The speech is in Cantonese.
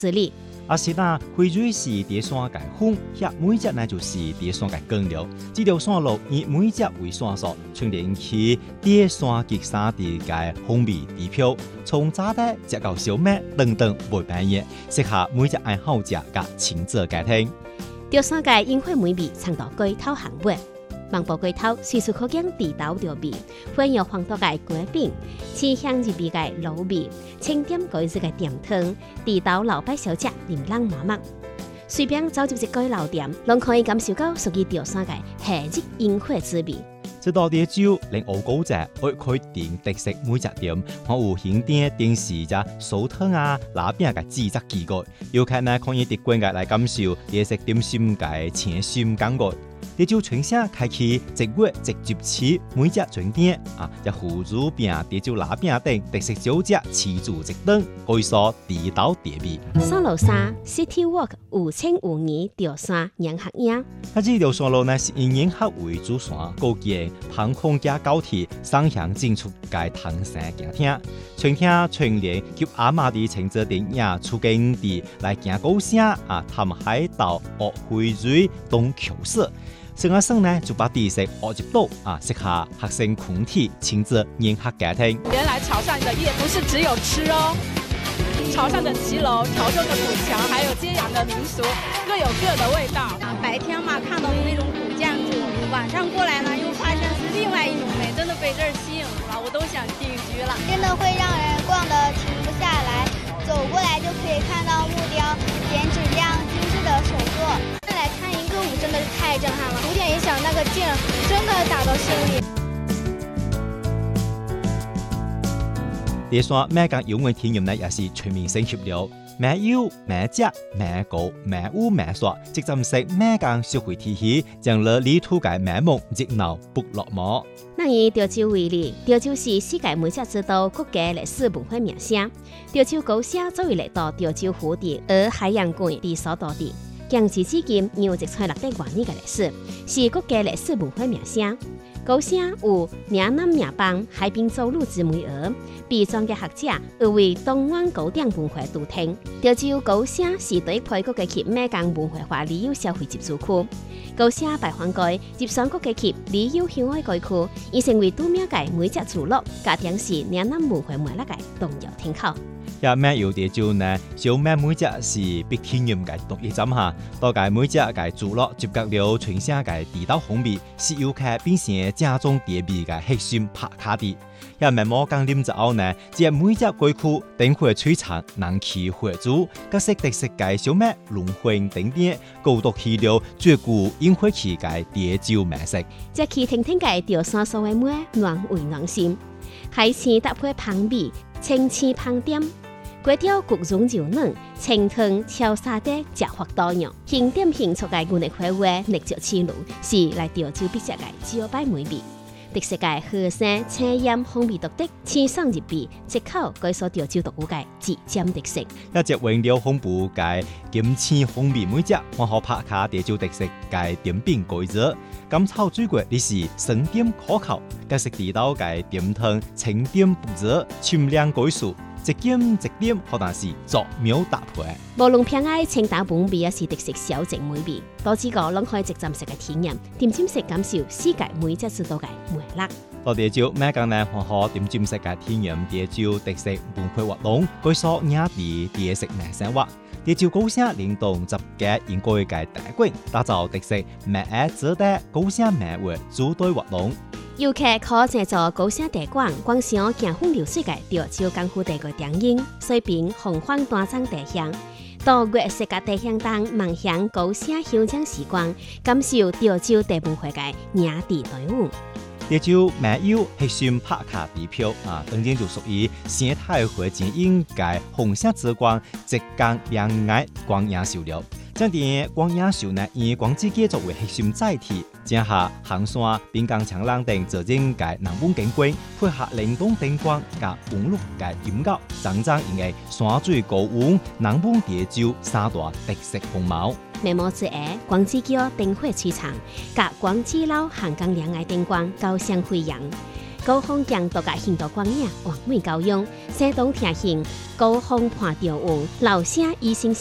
之理。 啊是那惠水是伫山界風，遐每隻呢就是伫山界更了。這條山路以每隻為線索，串聯起啲山極山地嘅風味地標，從炸帶直到小麥等等袂變嘢，適合每隻愛好者嘅親子家庭。 潮汕嘅煙火美味嘗到龜頭行尾，芒波龜頭隨處可見地道調味，混有黃豆嘅龜餅，清香入味嘅滷味，清點改日嘅甜湯，地道老擺小食琳琅滿目。隨便走入一間老店，攏可以感受到屬於潮汕嘅夏日煙火滋味。 這道啲酒令我高者愛開店特色每隻店，我有顯點電視隻酥湯啊、拉餅嘅製作機構，尤其呢可以直觀嘅來感受啲食點心嘅前心感覺。啲酒全聲開啟1月直接起每隻專店啊，只腐乳餅、啲酒拉餅等特色小食持住一等，可以說地道地味。 山路3 City Walk 5052潮汕迎客營。 這條山路呢是以迎客為主線，高建航空加高鐵雙向進出嘅唐山行廳，全廳全連及阿媽的親子店也出境地來行高聲啊，探海島、學惠水、東橋色。剩下剩呢就把地色學入到啊，適合學生群體親子迎客家庭。 原來潮汕的夜不是只有吃哦，潮汕的騎樓、潮州的古橋，還有揭陽的民俗，各有各的味道。 白天嘛看到那種古建築，晚上過來呢又發現是另外一種美，真的被這兒吸引了，我都想定居了。 真的會讓人逛得停不下來，走過來就可以看到木雕、剪紙這樣精緻的手作。再來看一個舞真的是太震撼了，古典音響那個勁真的打到心裡。 啲山每間遊玩體驗呢也是全面升級了，咩遊、咩食、咩歌、咩舞、咩耍，即陣式每間社會體系，將了旅途嘅美夢熱鬧不落幕。 那以潮州為例，潮州是世界美食之都國家歷史文化名城。潮州高聲作為嚟到潮州湖地而海洋館的所在地，江至至今有1,600多年嘅歷史，是國家歷史文化名城。高聲有嶺南名邦海濱走路之美兒，被專家學者譽為東灣高點文化都廳。潮州高聲是對配國家級美港文化化旅遊消費集聚區。高聲排灣界接上國家級旅遊向外地區，已成為度假界每隻聚落，加點是嶺南文化脈絡嘅重要天口。 也咩有啲就呢，小咩每隻是必體驗嘅獨一站下，多解每隻嘅聚落接觸了全省嘅地道風味，是遊客變成正宗地味嘅核心拍卡地。也咩冇講點之後呢，只係每隻區區等會璀璨能起火燭，各式特色嘅小咩龍魂頂點，高度起了最古煙火氣嘅潮州美食。 這期聽聽嘅潮汕所謂咩暖胃暖心，海鮮搭配香味，清鮮香點。粿條焗蓉油嫩，清湯超沙爹食法多樣，輕點輕觸嘅原嚟開胃，歷久刺路，是來潮州必食嘅招牌美味。特色嘅河山青鹽風味獨特，清爽入味，一口改所潮州獨有嘅自尖特色。 一隻原料豐富嘅金青風味每隻，我可拍下潮州特色嘅點餅改造。甘草水果你是生點可口，各式地道嘅點湯清點不熱，清涼改數。一點一點，可能是作妙搭配。 無論偏愛清淡本味，也是特色小食美味。多幾個攏可以直站式嘅體驗，點尖式感受世界每隻之道嘅魅力。 到潮州每間呢，可點尖式嘅體驗潮州特色文化活動，舉所雅地特色美生活。潮州高聲聯動集結應該嘅大館，打造特色美愛值得高聲美為主題活動。 遊客可借助高聲地館觀賞行風流水嘅潮州江湖地嘅電影，水邊紅黃端莊地鄉，到月色嘅地鄉當夢想高聲鄉場時光，感受潮州地文化嘅雅地隊伍。 潮州美有核心拍卡地標啊，當然就屬於生態環境應該紅色之光，浙江兩岸光影秀了。將啲光影秀呢，以光之街作為核心載體，將下行山、濱江長廊等造景嘅南本景觀，配合靈動燈光加網絡嘅音樂，真正應該山水高溫南本潮州三大特色風貌。 美貌之下，光之橋燈火璀璨，甲光之路漢江兩岸燈光高相輝煌。 高峰将多个现代光影完美交用，山东听行高峰看着有，老声医生